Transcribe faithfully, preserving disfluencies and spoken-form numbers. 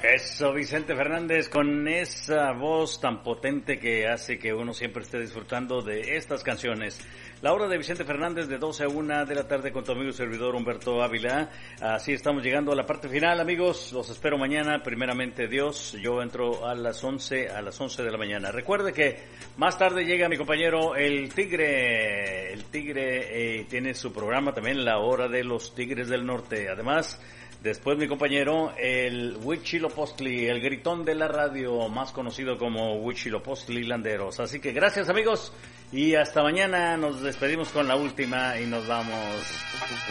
Eso, Vicente Fernández, con esa voz tan potente que hace que uno siempre esté disfrutando de estas canciones. La hora de Vicente Fernández de doce a una de la tarde con tu amigo y servidor Humberto Ávila. Así estamos llegando a la parte final, amigos. Los espero mañana, primeramente Dios. Yo entro a las once, a las once de la mañana. Recuerde que más tarde llega mi compañero El Tigre. El Tigre eh, tiene su programa también, La Hora de los Tigres del Norte. Además, después mi compañero, el Huitzilopochtli, el gritón de la radio, más conocido como Huitzilopochtli Landeros. Así que gracias, amigos, y hasta mañana. Nos despedimos con la última y nos vamos.